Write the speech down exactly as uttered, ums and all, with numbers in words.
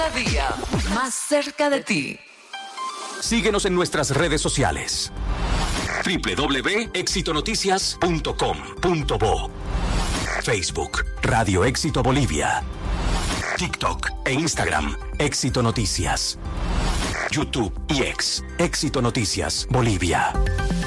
Cada día más cerca de ti. Síguenos en nuestras redes sociales. doble u doble u doble u punto éxito noticias punto com punto bo. Facebook, Radio Éxito Bolivia. TikTok e Instagram, Éxito Noticias. YouTube y X, Éxito Noticias Bolivia.